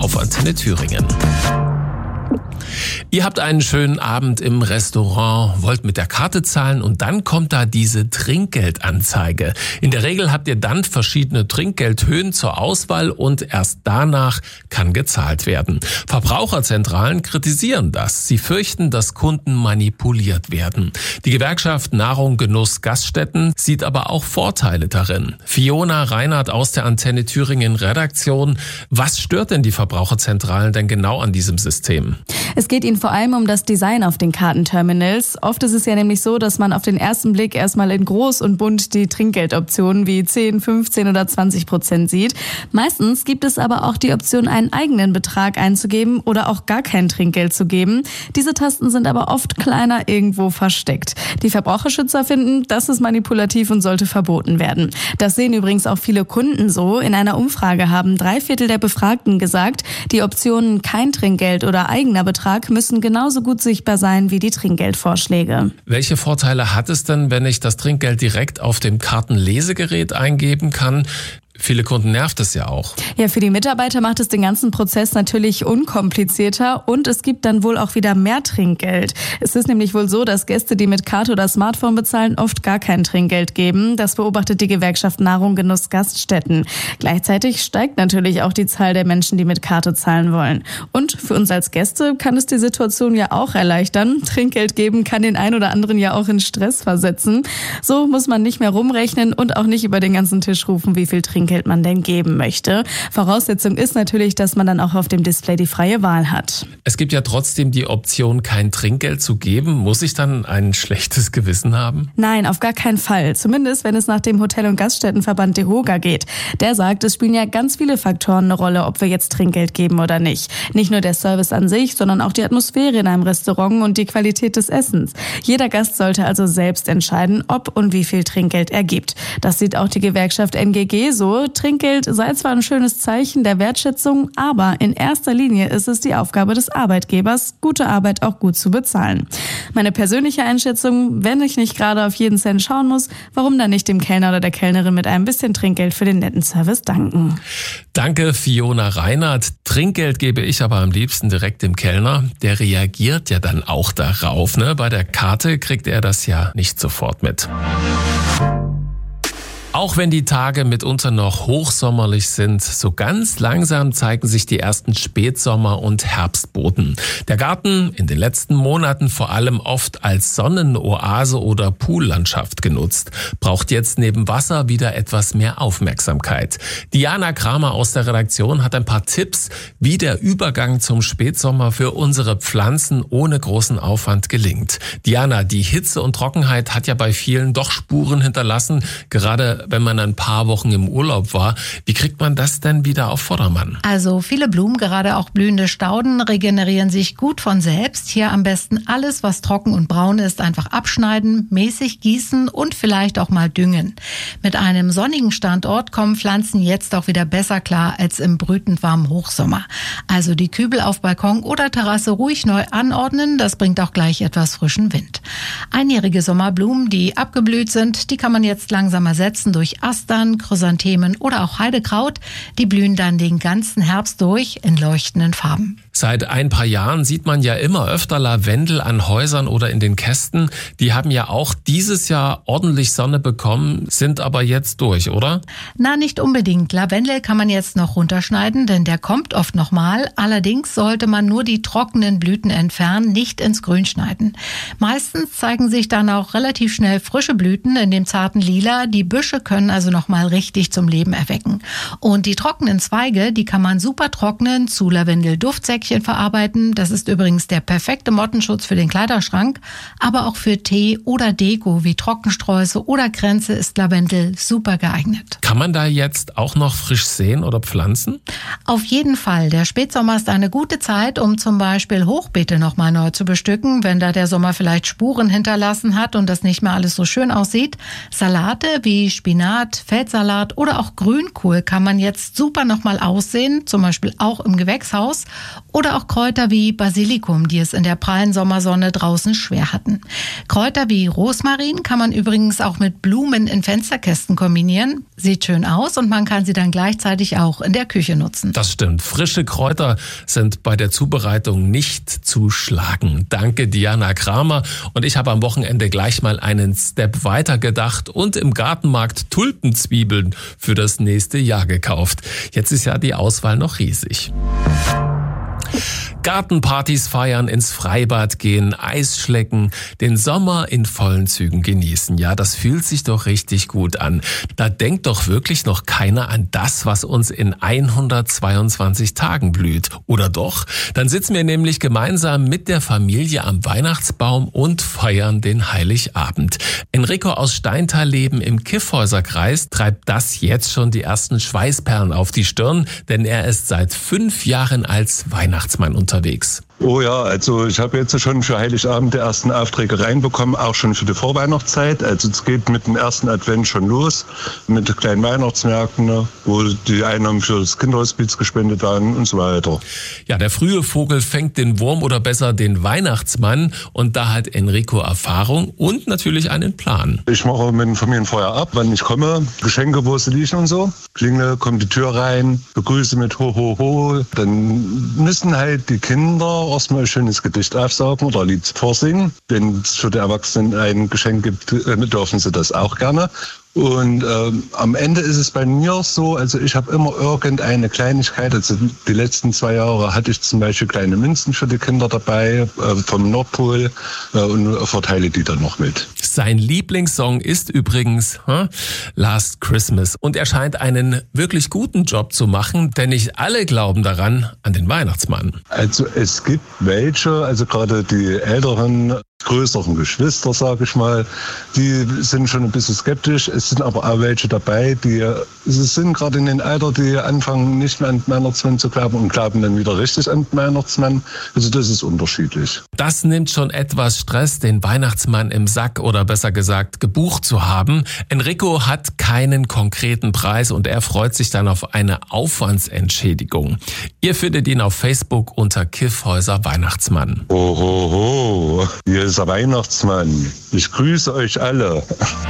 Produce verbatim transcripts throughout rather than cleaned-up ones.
auf Antenne Thüringen. Ihr habt einen schönen Abend im Restaurant, wollt mit der Karte zahlen und dann kommt da diese Trinkgeldanzeige. In der Regel habt ihr dann verschiedene Trinkgeldhöhen zur Auswahl und erst danach kann gezahlt werden. Verbraucherzentralen kritisieren das. Sie fürchten, dass Kunden manipuliert werden. Die Gewerkschaft Nahrung, Genuss, Gaststätten sieht aber auch Vorteile darin. Fiona Reinhardt aus der Antenne Thüringen Redaktion. Was stört denn die Verbraucherzentralen denn genau an diesem System? Es geht ihnen vor allem um das Design auf den Kartenterminals. Oft ist es ja nämlich so, dass man auf den ersten Blick erstmal in groß und bunt die Trinkgeldoptionen wie zehn, fünfzehn oder zwanzig Prozent sieht. Meistens gibt es aber auch die Option, einen eigenen Betrag einzugeben oder auch gar kein Trinkgeld zu geben. Diese Tasten sind aber oft kleiner irgendwo versteckt. Die Verbraucherschützer finden, das ist manipulativ und sollte verboten werden. Das sehen übrigens auch viele Kunden so. In einer Umfrage haben drei Viertel der Befragten gesagt, die Optionen kein Trinkgeld oder eigener Betrag müssen genauso gut sichtbar sein wie die Trinkgeldvorschläge. Welche Vorteile hat es denn, wenn ich das Trinkgeld direkt auf dem Kartenlesegerät eingeben kann? Viele Kunden nervt es ja auch. Ja, für die Mitarbeiter macht es den ganzen Prozess natürlich unkomplizierter und es gibt dann wohl auch wieder mehr Trinkgeld. Es ist nämlich wohl so, dass Gäste, die mit Karte oder Smartphone bezahlen, oft gar kein Trinkgeld geben. Das beobachtet die Gewerkschaft Nahrung, Genuss, Gaststätten. Gleichzeitig steigt natürlich auch die Zahl der Menschen, die mit Karte zahlen wollen. Und für uns als Gäste kann es die Situation ja auch erleichtern. Trinkgeld geben kann den einen oder anderen ja auch in Stress versetzen. So muss man nicht mehr rumrechnen und auch nicht über den ganzen Tisch rufen, wie viel Trinkgeld man denn geben möchte. Voraussetzung ist natürlich, dass man dann auch auf dem Display die freie Wahl hat. Es gibt ja trotzdem die Option, kein Trinkgeld zu geben. Muss ich dann ein schlechtes Gewissen haben? Nein, auf gar keinen Fall. Zumindest, wenn es nach dem Hotel- und Gaststättenverband DEHOGA geht. Der sagt, es spielen ja ganz viele Faktoren eine Rolle, ob wir jetzt Trinkgeld geben oder nicht. Nicht nur der Service an sich, sondern auch die Atmosphäre in einem Restaurant und die Qualität des Essens. Jeder Gast sollte also selbst entscheiden, ob und wie viel Trinkgeld er gibt. Das sieht auch die Gewerkschaft N G G so. Trinkgeld sei zwar ein schönes Zeichen der Wertschätzung, aber in erster Linie ist es die Aufgabe des Arbeitgebers, gute Arbeit auch gut zu bezahlen. Meine persönliche Einschätzung, wenn ich nicht gerade auf jeden Cent schauen muss, warum dann nicht dem Kellner oder der Kellnerin mit einem bisschen Trinkgeld für den netten Service danken? Danke, Fiona Reinhardt. Trinkgeld gebe ich aber am liebsten direkt dem Kellner. Der reagiert ja dann auch darauf, ne? Bei der Karte kriegt er das ja nicht sofort mit. Auch wenn die Tage mitunter noch hochsommerlich sind, so ganz langsam zeigen sich die ersten Spätsommer- und Herbstboten. Der Garten in den letzten Monaten vor allem oft als Sonnenoase oder Poollandschaft genutzt, braucht jetzt neben Wasser wieder etwas mehr Aufmerksamkeit. Diana Kramer aus der Redaktion hat ein paar Tipps, wie der Übergang zum Spätsommer für unsere Pflanzen ohne großen Aufwand gelingt. Diana, die Hitze und Trockenheit hat ja bei vielen doch Spuren hinterlassen, gerade wenn man ein paar Wochen im Urlaub war. Wie kriegt man das denn wieder auf Vordermann? Also viele Blumen, gerade auch blühende Stauden, regenerieren sich gut von selbst. Hier am besten alles, was trocken und braun ist, einfach abschneiden, mäßig gießen und vielleicht auch mal düngen. Mit einem sonnigen Standort kommen Pflanzen jetzt auch wieder besser klar als im brütend warmen Hochsommer. Also die Kübel auf Balkon oder Terrasse ruhig neu anordnen, das bringt auch gleich etwas frischen Wind. Einjährige Sommerblumen, die abgeblüht sind, die kann man jetzt langsam ersetzen durch Astern, Chrysanthemen oder auch Heidekraut. Die blühen dann den ganzen Herbst durch in leuchtenden Farben. Seit ein paar Jahren sieht man ja immer öfter Lavendel an Häusern oder in den Kästen. Die haben ja auch dieses Jahr ordentlich Sonne bekommen, sind aber jetzt durch, oder? Na, nicht unbedingt. Lavendel kann man jetzt noch runterschneiden, denn der kommt oft nochmal. Allerdings sollte man nur die trockenen Blüten entfernen, nicht ins Grün schneiden. Meistens zeigen sich dann auch relativ schnell frische Blüten in dem zarten Lila. Die Büsche können also nochmal richtig zum Leben erwecken. Und die trockenen Zweige, die kann man super trocknen, zu Lavendel-Duftsäckchen verarbeiten. Das ist übrigens der perfekte Mottenschutz für den Kleiderschrank. Aber auch für Tee oder Deko wie Trockensträuße oder Kränze ist Lavendel super geeignet. Kann man da jetzt auch noch frisch säen oder pflanzen? Auf jeden Fall. Der Spätsommer ist eine gute Zeit, um zum Beispiel Hochbeete nochmal neu zu bestücken, wenn da der Sommer vielleicht Spuren hinterlassen hat und das nicht mehr alles so schön aussieht. Salate wie Spinat Spinat, Feldsalat oder auch Grünkohl kann man jetzt super nochmal aussehen, zum Beispiel auch im Gewächshaus. Oder auch Kräuter wie Basilikum, die es in der prallen Sommersonne draußen schwer hatten. Kräuter wie Rosmarin kann man übrigens auch mit Blumen in Fensterkästen kombinieren. Sieht schön aus und man kann sie dann gleichzeitig auch in der Küche nutzen. Das stimmt. Frische Kräuter sind bei der Zubereitung nicht zu schlagen. Danke, Diana Kramer. Und ich habe am Wochenende gleich mal einen Step weiter gedacht und im Gartenmarkt Tulpenzwiebeln für das nächste Jahr gekauft. Jetzt ist ja die Auswahl noch riesig. Gartenpartys feiern, ins Freibad gehen, Eis schlecken, den Sommer in vollen Zügen genießen. Ja, das fühlt sich doch richtig gut an. Da denkt doch wirklich noch keiner an das, was uns in hundertzweiundzwanzig Tagen blüht. Oder doch? Dann sitzen wir nämlich gemeinsam mit der Familie am Weihnachtsbaum und feiern den Heiligabend. Enrico aus Steintal-Leben im Kyffhäuserkreis treibt das jetzt schon die ersten Schweißperlen auf die Stirn, denn er ist seit fünf Jahren als Weihnachtsmann unterwegs. unterwegs. Oh ja, also ich habe jetzt schon für Heiligabend die ersten Aufträge reinbekommen, auch schon für die Vorweihnachtszeit. Also es geht mit dem ersten Advent schon los, mit kleinen Weihnachtsmärkten, wo die Einnahmen für das Kinderhospiz gespendet werden und so weiter. Ja, der frühe Vogel fängt den Wurm oder besser den Weihnachtsmann und da hat Enrico Erfahrung und natürlich einen Plan. Ich mache mit dem Familienfeuer ab, wann ich komme, Geschenke, wo sie liegen und so. Klingel, kommt die Tür rein, begrüße mit Ho, Ho, Ho. Dann müssen halt die Kinder erstmal ein schönes Gedicht aufsaugen oder ein Lied vorsingen. Wenn es für die Erwachsenen ein Geschenk gibt, dürfen sie das auch gerne. Und ähm, am Ende ist es bei mir so, also ich habe immer irgendeine Kleinigkeit, also die letzten zwei Jahre hatte ich zum Beispiel kleine Münzen für die Kinder dabei, äh, vom Nordpol äh, und verteile die dann noch mit. Sein Lieblingssong ist übrigens huh, Last Christmas und er scheint einen wirklich guten Job zu machen, denn nicht alle glauben daran an den Weihnachtsmann. Also es gibt welche, also gerade die älteren, größeren Geschwister, sage ich mal, die sind schon ein bisschen skeptisch. Es sind aber auch welche dabei, die sie sind gerade in dem Alter, die anfangen nicht mehr an den Weihnachtsmann zu glauben und glauben dann wieder richtig an den Weihnachtsmann. Also das ist unterschiedlich. Das nimmt schon etwas Stress, den Weihnachtsmann im Sack oder besser gesagt gebucht zu haben. Enrico hat keinen konkreten Preis und er freut sich dann auf eine Aufwandsentschädigung. Ihr findet ihn auf Facebook unter Kyffhäuser Weihnachtsmann. Ho, ho, ho. Hier ist der Weihnachtsmann. Ich grüße euch alle.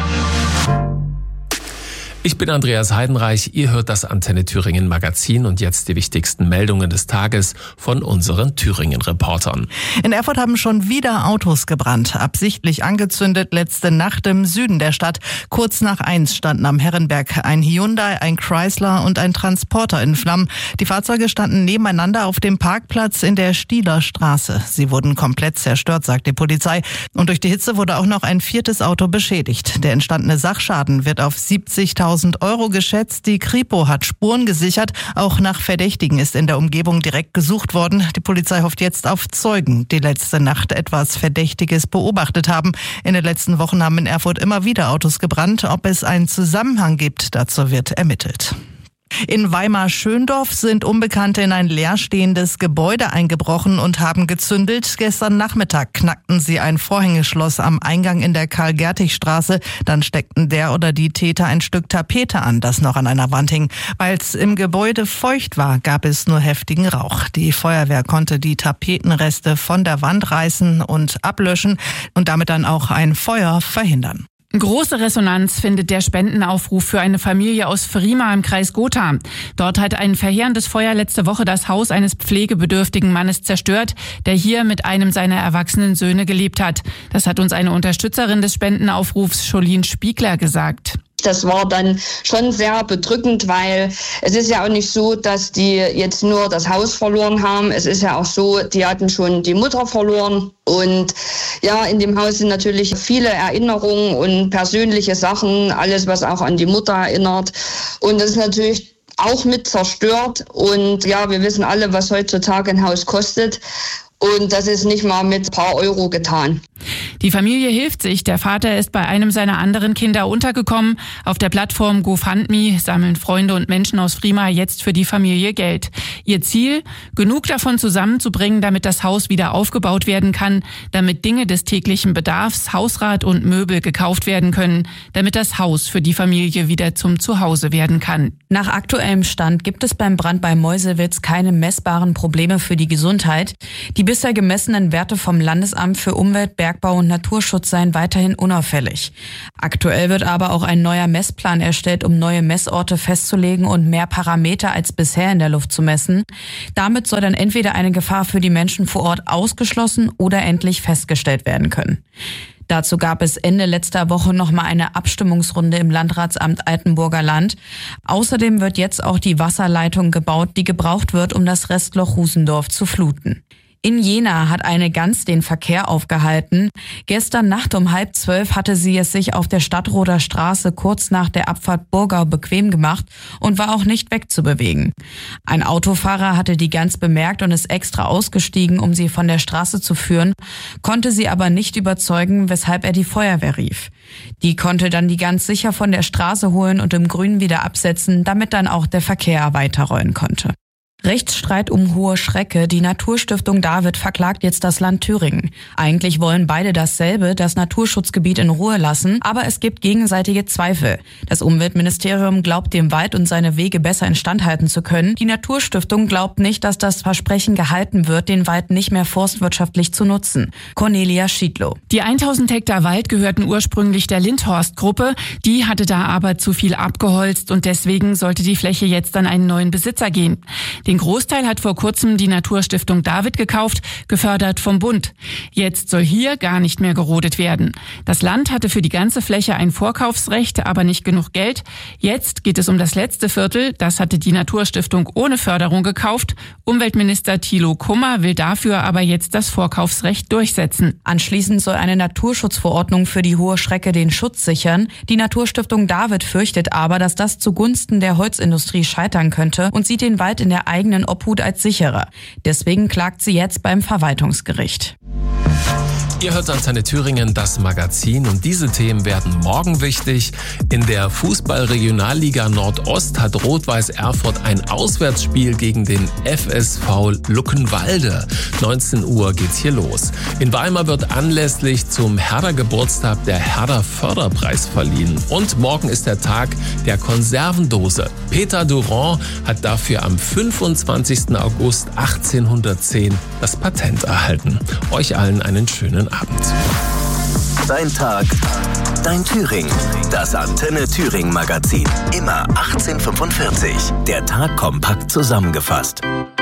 Ich bin Andreas Heidenreich, ihr hört das Antenne Thüringen Magazin und jetzt die wichtigsten Meldungen des Tages von unseren Thüringen-Reportern. In Erfurt haben schon wieder Autos gebrannt, absichtlich angezündet, letzte Nacht im Süden der Stadt. Kurz nach eins standen am Herrenberg ein Hyundai, ein Chrysler und ein Transporter in Flammen. Die Fahrzeuge standen nebeneinander auf dem Parkplatz in der Stieler Straße. Sie wurden komplett zerstört, sagt die Polizei. Und durch die Hitze wurde auch noch ein viertes Auto beschädigt. Der entstandene Sachschaden wird auf siebzigtausend Euro geschätzt. Die Kripo hat Spuren gesichert. Auch nach Verdächtigen ist in der Umgebung direkt gesucht worden. Die Polizei hofft jetzt auf Zeugen, die letzte Nacht etwas Verdächtiges beobachtet haben. In den letzten Wochen haben in Erfurt immer wieder Autos gebrannt. Ob es einen Zusammenhang gibt, dazu wird ermittelt. In Weimar-Schöndorf sind Unbekannte in ein leerstehendes Gebäude eingebrochen und haben gezündelt. Gestern Nachmittag knackten sie ein Vorhängeschloss am Eingang in der Karl-Gertig-Straße. Dann steckten der oder die Täter ein Stück Tapete an, das noch an einer Wand hing. Weil es im Gebäude feucht war, gab es nur heftigen Rauch. Die Feuerwehr konnte die Tapetenreste von der Wand reißen und ablöschen und damit dann auch ein Feuer verhindern. Große Resonanz findet der Spendenaufruf für eine Familie aus Vrima im Kreis Gotha. Dort hat ein verheerendes Feuer letzte Woche das Haus eines pflegebedürftigen Mannes zerstört, der hier mit einem seiner erwachsenen Söhne gelebt hat. Das hat uns eine Unterstützerin des Spendenaufrufs, Jolien Spiegler, gesagt. Das war dann schon sehr bedrückend, weil es ist ja auch nicht so, dass die jetzt nur das Haus verloren haben. Es ist ja auch so, die hatten schon die Mutter verloren. Und ja, in dem Haus sind natürlich viele Erinnerungen und persönliche Sachen, alles, was auch an die Mutter erinnert. Und das ist natürlich auch mit zerstört. Und ja, wir wissen alle, was heutzutage ein Haus kostet. Und das ist nicht mal mit ein paar Euro getan. Die Familie hilft sich. Der Vater ist bei einem seiner anderen Kinder untergekommen. Auf der Plattform GoFundMe sammeln Freunde und Menschen aus Friemar jetzt für die Familie Geld. Ihr Ziel? Genug davon zusammenzubringen, damit das Haus wieder aufgebaut werden kann, damit Dinge des täglichen Bedarfs, Hausrat und Möbel gekauft werden können, damit das Haus für die Familie wieder zum Zuhause werden kann. Nach aktuellem Stand gibt es beim Brand bei Meuselwitz keine messbaren Probleme für die Gesundheit. Die bisher gemessenen Werte vom Landesamt für Umwelt, Bergbau und Naturschutz seien weiterhin unauffällig. Aktuell wird aber auch ein neuer Messplan erstellt, um neue Messorte festzulegen und mehr Parameter als bisher in der Luft zu messen. Damit soll dann entweder eine Gefahr für die Menschen vor Ort ausgeschlossen oder endlich festgestellt werden können. Dazu gab es Ende letzter Woche nochmal eine Abstimmungsrunde im Landratsamt Altenburger Land. Außerdem wird jetzt auch die Wasserleitung gebaut, die gebraucht wird, um das Restloch Husendorf zu fluten. In Jena hat eine Gans den Verkehr aufgehalten. Gestern Nacht um halb zwölf hatte sie es sich auf der Stadtroder Straße kurz nach der Abfahrt Burgau bequem gemacht und war auch nicht wegzubewegen. Ein Autofahrer hatte die Gans bemerkt und ist extra ausgestiegen, um sie von der Straße zu führen, konnte sie aber nicht überzeugen, weshalb er die Feuerwehr rief. Die konnte dann die Gans sicher von der Straße holen und im Grün wieder absetzen, damit dann auch der Verkehr weiterrollen konnte. Rechtsstreit um Hohe Schrecke. Die Naturstiftung David verklagt jetzt das Land Thüringen. Eigentlich wollen beide dasselbe, das Naturschutzgebiet in Ruhe lassen, aber es gibt gegenseitige Zweifel. Das Umweltministerium glaubt, dem Wald und seine Wege besser instand halten zu können. Die Naturstiftung glaubt nicht, dass das Versprechen gehalten wird, den Wald nicht mehr forstwirtschaftlich zu nutzen. Cornelia Schiedlow. Die tausend Hektar Wald gehörten ursprünglich der Lindhorst-Gruppe. Die hatte da aber zu viel abgeholzt und deswegen sollte die Fläche jetzt an einen neuen Besitzer gehen. Den Großteil hat vor kurzem die Naturstiftung David gekauft, gefördert vom Bund. Jetzt soll hier gar nicht mehr gerodet werden. Das Land hatte für die ganze Fläche ein Vorkaufsrecht, aber nicht genug Geld. Jetzt geht es um das letzte Viertel. Das hatte die Naturstiftung ohne Förderung gekauft. Umweltminister Thilo Kummer will dafür aber jetzt das Vorkaufsrecht durchsetzen. Anschließend soll eine Naturschutzverordnung für die Hohe Schrecke den Schutz sichern. Die Naturstiftung David fürchtet aber, dass das zugunsten der Holzindustrie scheitern könnte und sieht den Wald in der eigenen Obhut als sicherer. Deswegen klagt sie jetzt beim Verwaltungsgericht. Ihr hört Antenne Thüringen, das Magazin, und diese Themen werden morgen wichtig. In der Fußball-Regionalliga Nordost hat Rot-Weiß Erfurt ein Auswärtsspiel gegen den F S V Luckenwalde. neunzehn Uhr geht's hier los. In Weimar wird anlässlich zum Herder-Geburtstag der Herder-Förderpreis verliehen. Und morgen ist der Tag der Konservendose. Peter Durand hat dafür am fünfundzwanzigsten August achtzehnhundertzehn das Patent erhalten. Euch allen einen schönen Abend. Dein Tag, dein Thüringen. Das Antenne Thüringen Magazin. Immer achtzehn Uhr fünfundvierzig. Der Tag kompakt zusammengefasst.